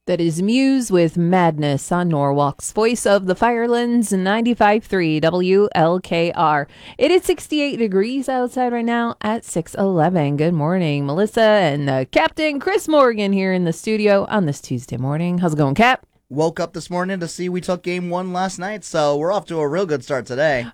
That is Muse with Madness on Norwalk's Voice of the Firelands, 95.3 WLKR. It is 68 degrees outside right now at 6:11. Good morning, Melissa and Captain Chris Morgan here in the studio on this Tuesday morning. How's it going, Cap? Woke up this morning to see we took game one last night, so we're off to a real good start today.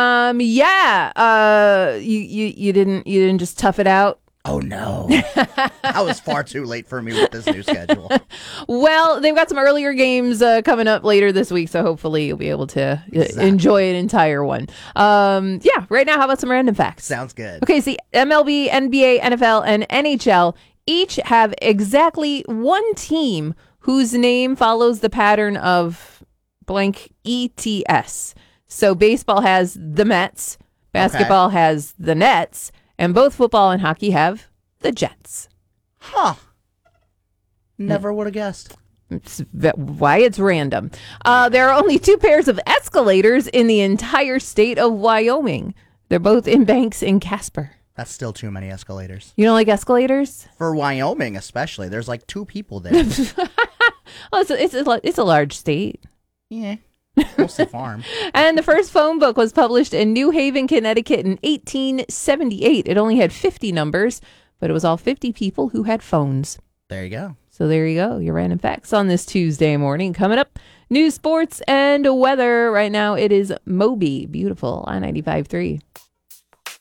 You didn't just tough it out. Oh, no. That was far too late for me with this new schedule. Well, they've got some earlier games coming up later this week, so hopefully you'll be able to enjoy an entire one. Right now, how about some random facts? Sounds good. Okay, so the MLB, NBA, NFL, and NHL each have exactly one team whose name follows the pattern of blank ETS. So baseball has the Mets, basketball has the Nets, and both football and hockey have the Jets. Huh. Never would have guessed. Why it's random. There are only two pairs of escalators in the entire state of Wyoming. They're both in Banks and Casper. That's still too many escalators. You don't like escalators? For Wyoming, especially. There's like two people there. Well, it's a large state. Yeah. Mostly farm. And the first phone book was published in New Haven, Connecticut in 1878. It only had 50 numbers, but it was all 50 people who had phones. There you go. So there you go, your random facts on this Tuesday morning. Coming up, news, sports, and weather. Right now it is Moby, beautiful, on 95.3.